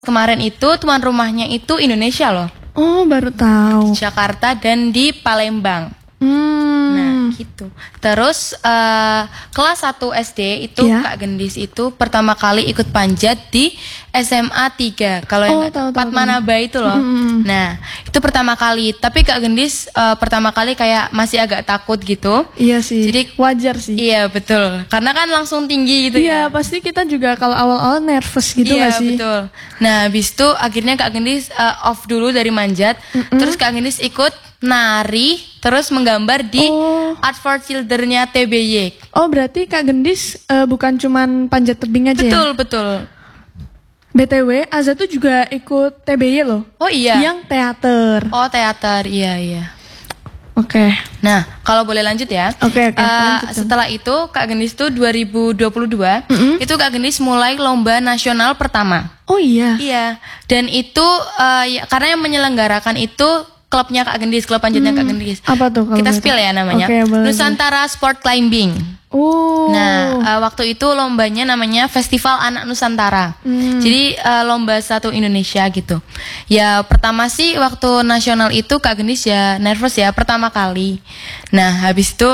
Kemarin itu tuan rumahnya itu Indonesia loh. Oh, baru tahu. Jakarta dan di Palembang. Nah, gitu. Terus kelas 1 SD itu Kak Gendis itu pertama kali ikut panjat di SMA 3. Kalau yang Padmanaba itu loh. Nah, itu pertama kali. Tapi Kak Gendis pertama kali kayak masih agak takut gitu. Iya sih. Jadi wajar sih. Iya, betul. Karena kan langsung tinggi gitu ya. Iya, pasti kita juga kalau awal-awal nervous gitu iya, gak sih? Iya, betul. Nah, habis itu akhirnya Kak Gendis off dulu dari manjat. Terus Kak Gendis ikut nari, terus menggambar di Art for Children-nya TBY. Oh, berarti Kak Gendis bukan cuman panjat tebing aja betul, ya? Betul. BTW, Aza tuh juga ikut TBY loh. Oh iya? Yang teater. Oh, teater, iya. Oke. Nah, kalau boleh lanjut ya. Oke. Setelah itu Kak Gendis tuh 2022 itu Kak Gendis mulai lomba nasional pertama. Oh iya. Iya. Dan itu ya, karena yang menyelenggarakan itu klubnya Kak Gendis, klub panjatnya Kak Gendis. Apa tuh? Kita spill ya namanya. Nusantara Sport Climbing. Nah, waktu itu lombanya namanya Festival Anak Nusantara. Jadi lomba satu Indonesia gitu. Ya pertama sih waktu nasional itu Kak Gendis ya nervous ya pertama kali. Nah habis itu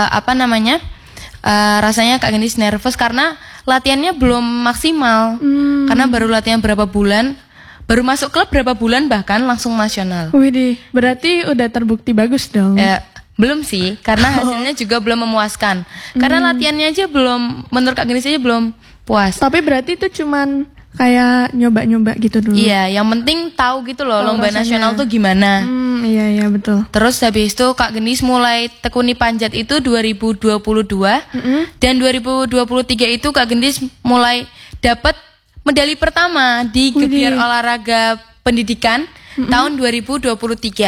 rasanya Kak Gendis nervous karena latihannya belum maksimal. Karena baru latihan berapa bulan. Baru masuk klub berapa bulan bahkan langsung nasional. Widih, berarti udah terbukti bagus dong. Belum sih, karena hasilnya juga belum memuaskan. Karena latihannya aja belum, menurut Kak Gendis aja belum puas. Tapi berarti itu cuman kayak nyoba-nyoba gitu dulu. Iya, yang penting tahu gitu loh lomba nasional tuh gimana. Iya betul. Terus habis itu Kak Gendis mulai tekuni panjat itu 2022 dan 2023 itu Kak Gendis mulai dapat medali pertama di Gebiar Olahraga Pendidikan tahun 2023.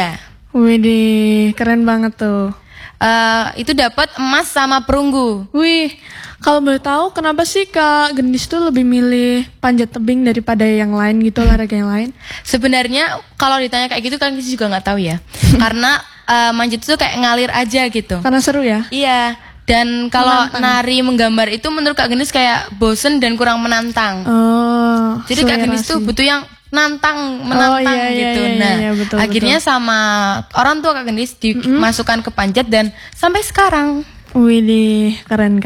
Widih, keren banget tuh. Itu dapat emas sama perunggu. Wih, kalau boleh tahu kenapa sih Kak Gendis tuh lebih milih panjat tebing daripada yang lain gitu, olahraga yang lain? Sebenarnya kalau ditanya kayak gitu Kak Gendis juga nggak tahu ya. Karena manjat itu kayak ngalir aja gitu. Karena seru ya? Iya. Dan kalau nari menggambar itu menurut Kak Gendis kayak bosen dan kurang menantang. Jadi Kak Gendis tuh butuh yang menantang gitu. Betul, akhirnya sama orang tua Kak Gendis dimasukkan ke panjat dan sampai sekarang. Widih, keren.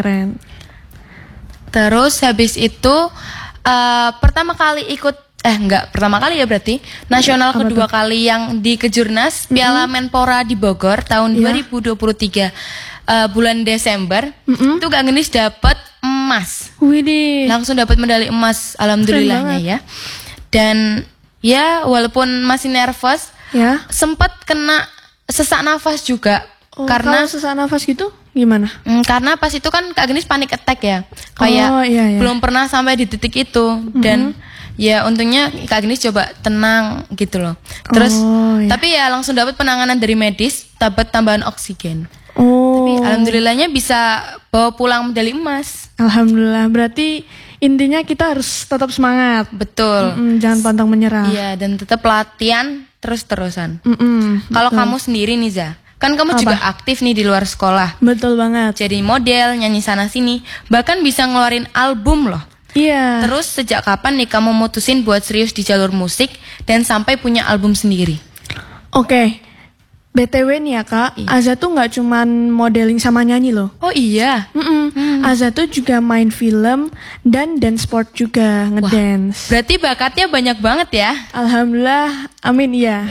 Terus habis itu pertama kali ikut pertama kali ya berarti nasional kedua kali yang di Kejurnas Piala Menpora di Bogor tahun 2023. Bulan Desember itu Kak Gendis dapat emas. Widih. Langsung dapat medali emas, alhamdulillahnya ya. Dan ya walaupun masih nervous, sempat kena sesak nafas juga. Karena kalau sesak nafas gitu gimana? Karena pas itu kan Kak Gendis panic attack ya. Kayak belum pernah sampai di titik itu dan ya untungnya Kak Gendis coba tenang gitu loh. Terus tapi ya langsung dapat penanganan dari medis, dapat tambahan oksigen. Tapi alhamdulillahnya bisa bawa pulang medali emas. Alhamdulillah, berarti intinya kita harus tetap semangat. Betul. Jangan pantang menyerah. Iya, dan tetap latihan terus-terusan. Kalau kamu sendiri nih Za, kan kamu juga aktif nih di luar sekolah. Betul banget. Jadi model, nyanyi sana sini, bahkan bisa ngeluarin album loh. Iya. Terus sejak kapan nih kamu mutusin buat serius di jalur musik dan sampai punya album sendiri? Oke. BTW nih ya Kak, Aza tuh gak cuman modeling sama nyanyi loh. Oh iya? Aza tuh juga main film dan dance sport juga, ngedance. Berarti bakatnya banyak banget ya? Alhamdulillah, amin iya.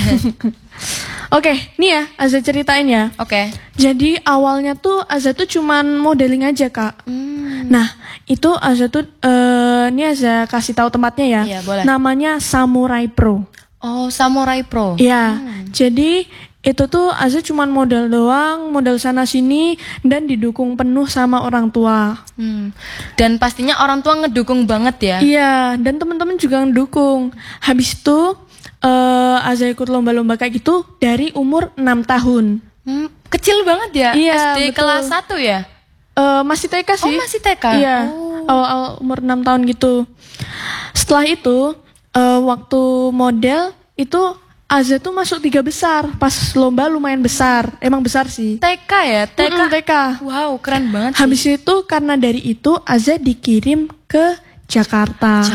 Oke, nih ya Aza ceritain ya. Oke. Jadi awalnya tuh Aza tuh cuman modeling aja Kak. Nah, itu Aza tuh, ini Aza kasih tahu tempatnya ya. Iya, boleh. Namanya Samurai Pro. Oh, Samurai Pro. Iya, jadi itu tuh Aza cuman modal doang, modal sana sini dan didukung penuh sama orang tua. Dan pastinya orang tua ngedukung banget ya? Iya, dan teman-teman juga ngedukung. Habis itu Aza ikut lomba-lomba kayak gitu dari umur 6 tahun. Kecil banget ya? Iya, SD betul. kelas 1 ya? Masih TK sih. Oh, masih TK? Iya, awal-awal umur 6 tahun gitu. Setelah itu, waktu model itu Aza tuh masuk 3 besar. Pas lomba lumayan besar. Emang besar sih. TK ya? TK? TK. Wow, keren banget sih. Habis itu karena dari itu Aza dikirim ke Jakarta.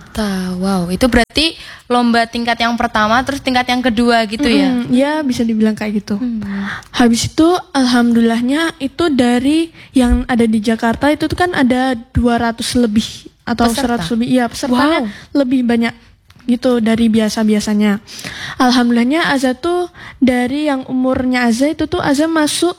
Wow, itu berarti lomba tingkat yang pertama, terus tingkat yang kedua gitu ya? Ya, bisa dibilang kayak gitu. Habis itu, alhamdulillahnya itu dari yang ada di Jakarta itu tuh kan ada 200 lebih atau Peserta? 100 lebih. Iya, pesertanya lebih banyak gitu dari biasanya. Alhamdulillahnya Aza tuh dari yang umurnya Aza itu tuh Aza masuk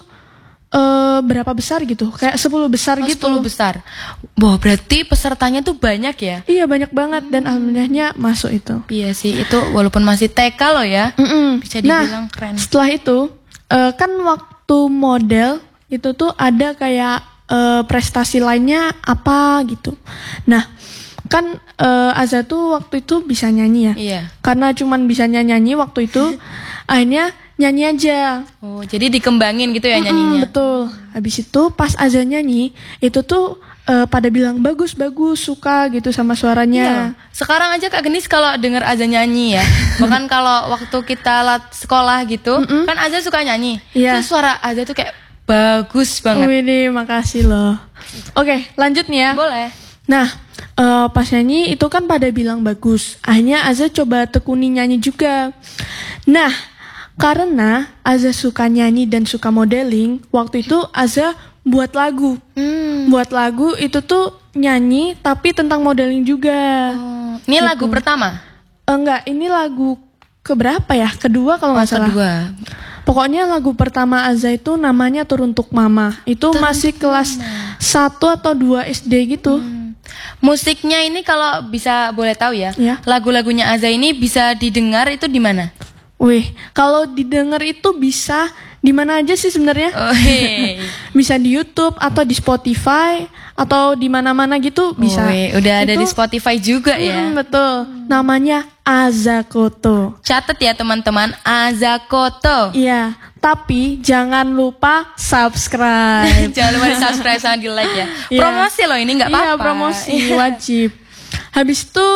berapa besar gitu, kayak 10 besar gitu. 10 besar. Wah, berarti pesertanya tuh banyak ya? Iya, banyak banget dan alhamdulillahnya masuk itu. Iya sih, itu walaupun masih TK loh ya. Bisa dibilang keren. Setelah itu kan waktu model itu tuh ada kayak prestasi lainnya apa gitu. Nah, kan Aza tuh waktu itu bisa nyanyi ya. Iya. Karena cuman bisa nyanyi waktu itu, akhirnya nyanyi aja. Oh, jadi dikembangin gitu ya nyanyinya? Betul. Habis itu pas Aza nyanyi, itu tuh pada bilang bagus, suka gitu sama suaranya. Iya. Sekarang aja Kak Genis kalau denger Aza nyanyi ya, bahkan kalau waktu kita sekolah gitu, kan Aza suka nyanyi. Iya. Terus suara Aza tuh kayak bagus banget. Wih, makasih loh. Oke, lanjut nih ya. Boleh. Nah, pas nyanyi itu kan pada bilang bagus. Akhirnya Aza coba tekuni nyanyi juga. Nah, karena Aza suka nyanyi dan suka modeling, waktu itu Aza buat lagu. Buat lagu itu tuh nyanyi tapi tentang modeling juga. Ini lagu pertama? Enggak, ini lagu keberapa ya? Kedua kalau nggak salah. Kedua. Pokoknya lagu pertama Aza itu namanya Teruntuk Mama. Itu masih kelas 1 atau 2 SD gitu. Musiknya ini kalau bisa boleh tahu ya, Ya. lagu-lagunya Aza ini bisa didengar itu di mana? Wih, kalau didengar itu bisa di mana aja sih sebenarnya? Oh, hey. Bisa di YouTube atau di Spotify atau di mana-mana gitu bisa. Udah ada Itu- di Spotify juga ya. Betul. Namanya Azakoto. Catat ya teman-teman, Azakoto. Iya, tapi jangan lupa subscribe. Jangan lupa di subscribe sama di like ya. Iya. Promosi loh ini nggak apa-apa. Iya, promosi wajib. Habis itu,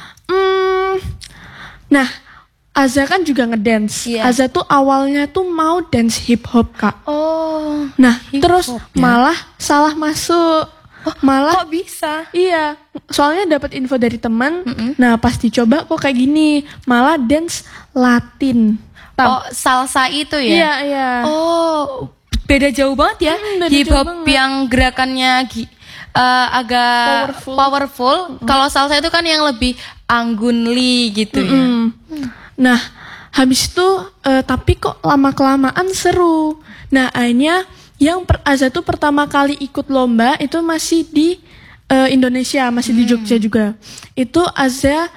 nah, Aza kan juga ngedance. Iya. Aza tuh awalnya tuh mau dance hip hop, Kak. Oh, Nah, Hip terus hop ya? malah salah masuk. Malah kok bisa? iya, soalnya dapat info dari teman. Nah, pas dicoba kok kayak gini, malah dance Latin. Oh, salsa itu ya? Iya, iya. Oh, beda jauh banget ya. beda Hip jauh hop banget. yang gerakannya agak powerful. Kalau salsa itu kan yang lebih anggunli gitu ya. Nah, habis itu tapi kok lama-kelamaan seru. Nah, akhirnya yang Aza tuh pertama kali ikut lomba itu masih di Indonesia, masih di Jogja juga. Itu Aza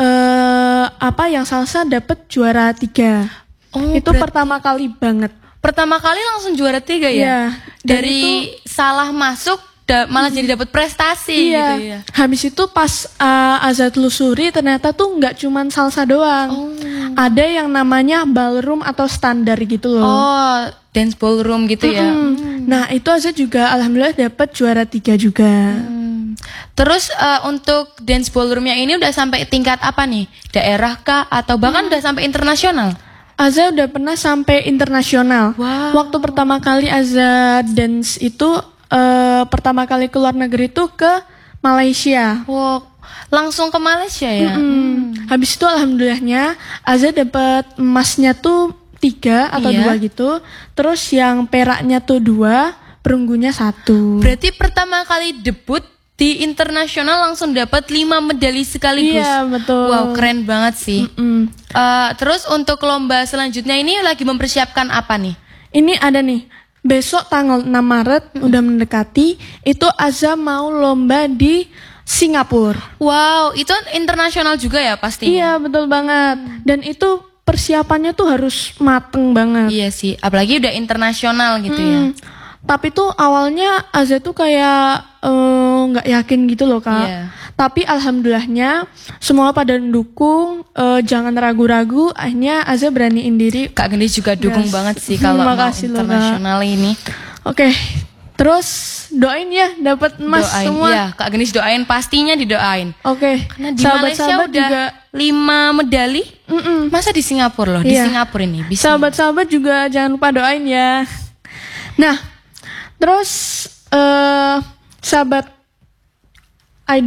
yang salsa dapet juara 3. Oh, Itu pertama kali banget. pertama kali langsung juara 3 ya? Iya. Dan Dari salah masuk malah jadi dapat prestasi Iya. gitu ya. Habis itu pas Aza telusuri ternyata tuh nggak cuman salsa doang. Ada yang namanya ballroom atau standar gitu loh. Oh, dance ballroom gitu ya. Nah, itu Aza juga alhamdulillah dapat juara 3 juga. Terus untuk dance ballroomnya ini udah sampai tingkat apa nih? Daerah kah atau bahkan udah sampai internasional? Aza udah pernah sampai internasional. Wow. Waktu pertama kali Aza dance itu pertama kali ke luar negeri itu ke Malaysia. Wow, langsung ke Malaysia ya? Habis itu alhamdulillahnya Aza dapat emasnya tuh 3 atau Iya. 2 gitu. Terus yang peraknya tuh 2, perunggunya 1. Berarti pertama kali debut di internasional langsung dapat 5 medali sekaligus. Iya, betul. Wow, keren banget sih. Terus untuk lomba selanjutnya ini lagi mempersiapkan apa nih? Ini ada nih. Besok tanggal 6 Maret udah mendekati, itu Aza mau lomba di Singapura. Wow, itu internasional juga ya pastinya? Iya, betul banget. Dan itu persiapannya tuh harus mateng banget. Iya sih, apalagi udah internasional gitu ya. Tapi tuh awalnya Aza tuh kayak nggak yakin gitu loh, Kak. Iya. Tapi alhamdulillahnya semua pada mendukung, jangan ragu-ragu. Akhirnya Aza beraniin diri. Kak Gendis juga dukung Yes. banget sih kalau mau Makasih loh, Kak. internasional ini. Oke, terus doain ya dapat emas Doain, semua. iya, Kak Gendis doain, pastinya didoain. Oke, Karena di Malaysia sahabat-sahabat udah juga. 5 medali. Masa di Singapura loh? Di Iya. Singapura ini bisa. Sahabat-sahabat juga jangan lupa doain ya. Nah, terus sahabat idol,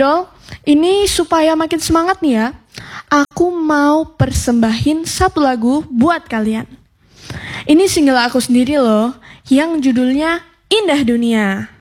ini supaya makin semangat nih ya, aku mau persembahin satu lagu buat kalian. Ini single aku sendiri loh, yang judulnya Indah Dunia.